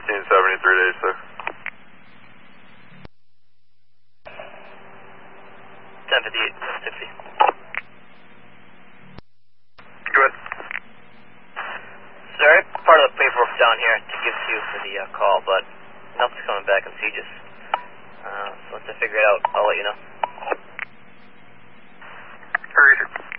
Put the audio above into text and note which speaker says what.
Speaker 1: 1573 days, sir.
Speaker 2: 1058, 60.
Speaker 1: Go ahead.
Speaker 2: Sir, part of the paperwork down here to give to you for the call, but nothing's coming back on Segis. So once I figure it out, I'll let you know.
Speaker 1: Hurry, sir.